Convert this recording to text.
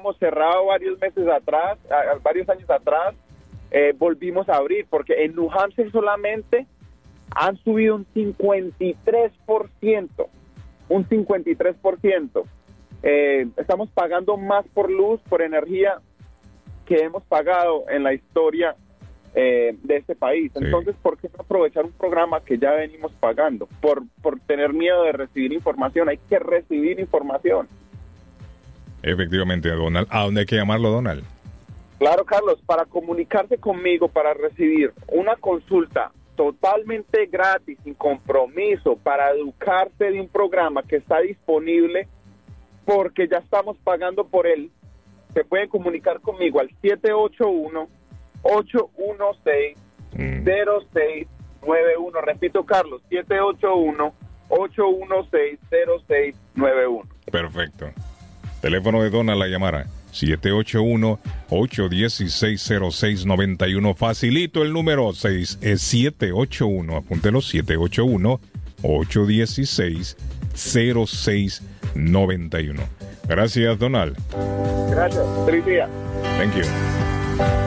habíamos cerrado varios meses atrás, varios años atrás, volvimos a abrir, porque en New Hampshire solamente han subido un 53%, un 53%. Estamos pagando más por luz, por energía, que hemos pagado en la historia de este país. Sí. Entonces, ¿por qué no aprovechar un programa que ya venimos pagando? Por tener miedo de recibir información. Hay que recibir información. Efectivamente, Donald. ¿A dónde hay que llamarlo, Donald? Claro, Carlos, para comunicarse conmigo, para recibir una consulta totalmente gratis, sin compromiso, para educarse de un programa que está disponible porque ya estamos pagando por él, se pueden comunicar conmigo al 781-816-0691. Repito, Carlos, 781-816-0691. Perfecto. Teléfono de Donald la llamará. 781-816-0691. Facilito el número 781, apúntelo, 781-816-0691. Gracias, Donald. Gracias. Feliz día. Thank you.